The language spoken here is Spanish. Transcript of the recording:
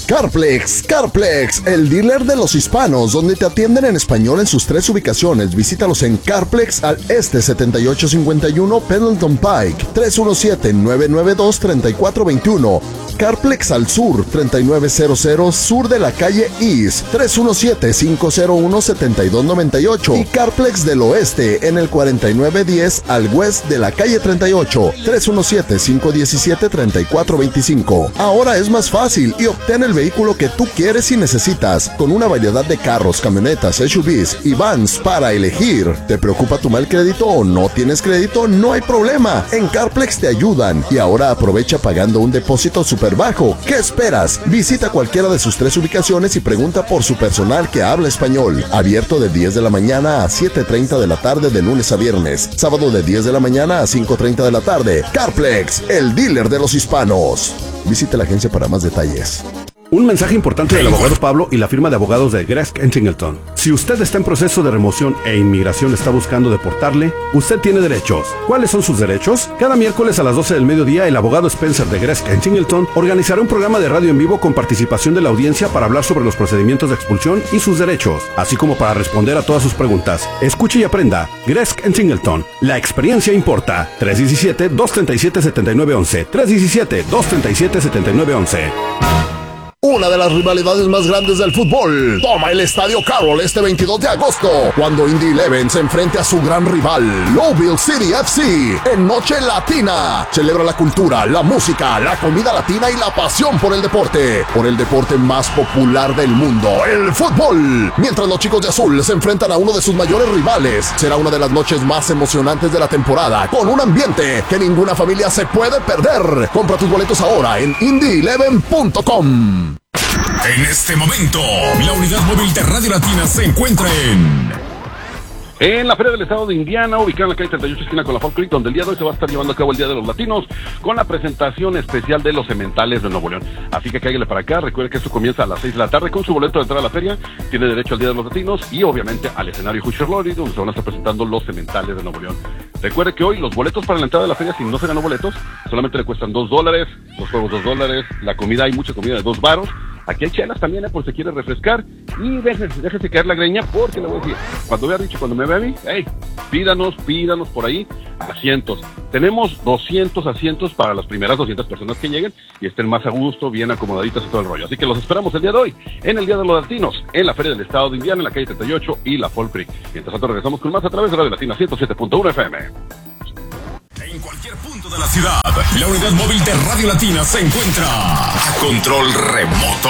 Carplex, el dealer de los hispanos, donde te atienden en español en sus 3 ubicaciones. Visítalos en Carplex al este 7851 Pendleton Pike, 317-992-3421. Carplex al sur, 3900 sur de la calle East, 317-501-7298. Y Carplex del oeste en el 4910 al west de la calle 38, 317-517-3425. Ahora es más fácil y obtén el vehículo que tú quieres y necesitas, con una variedad de carros, camionetas, SUVs y vans para elegir. ¿Te preocupa tu mal crédito o no tienes crédito? No hay problema, en Carplex te ayudan. Y ahora aprovecha pagando un depósito súper bajo. ¿Qué esperas? Visita cualquiera de sus 3 ubicaciones y pregunta por su personal que habla español. Abierto de 10 de la mañana a 7:30 de la tarde de lunes a viernes. Sábado de 10 de la mañana a 5:30 de la tarde. Carplex, el dealer de los hispanos. Visite la agencia para más detalles. Un mensaje importante del abogado Pablo y la firma de abogados de Gresk & Singleton. Si usted está en proceso de remoción e inmigración está buscando deportarle, usted tiene derechos. ¿Cuáles son sus derechos? Cada miércoles a las 12 del mediodía, el abogado Spencer de Gresk & Singleton organizará un programa de radio en vivo con participación de la audiencia para hablar sobre los procedimientos de expulsión y sus derechos, así como para responder a todas sus preguntas. Escuche y aprenda. Gresk & Singleton. La experiencia importa. 317-237-7911. 317-237-7911. Una de las rivalidades más grandes del fútbol toma el Estadio Carroll este 22 de agosto, cuando Indy 11 se enfrente a su gran rival, Louisville City FC, en Noche Latina. Celebra la cultura, la música, la comida latina y la pasión por el deporte más popular del mundo, el fútbol. Mientras los chicos de azul se enfrentan a uno de sus mayores rivales, será una de las noches más emocionantes de la temporada, con un ambiente que ninguna familia se puede perder. Compra tus boletos ahora en indy11.com. En este momento, la unidad móvil de Radio Latina se encuentra en la Feria del Estado de Indiana, ubicada en la calle 38, esquina con la Fall Creek, donde el día de hoy se va a estar llevando a cabo el Día de los Latinos, con la presentación especial de los Cementales de Nuevo León. Así que cáiguele para acá, recuerde que esto comienza a las 6 de la tarde, con su boleto de entrada a la feria, tiene derecho al Día de los Latinos, y obviamente al escenario Hoosier Lorry, donde se van a estar presentando los Cementales de Nuevo León. Recuerde que hoy los boletos para la entrada de la feria, si no se ganó boletos, solamente le cuestan $2, los juegos $2, la comida, hay mucha comida de $2. Aquí hay chelas también, por si quiere refrescar. Y déjese caer la greña, porque le voy a decir, cuando vea dicho, cuando me vea a mí, hey, pídanos por ahí asientos. Tenemos 200 asientos para las primeras 200 personas que lleguen y estén más a gusto, bien acomodaditas y todo el rollo. Así que los esperamos el día de hoy, en el Día de los Latinos, en la Feria del Estado de Indiana, en la calle 38 y la Fall Creek. Mientras tanto, regresamos con más a través de Radio Latina 107.1 FM. En cualquier punto de la ciudad, la unidad móvil de Radio Latina se encuentra a control remoto.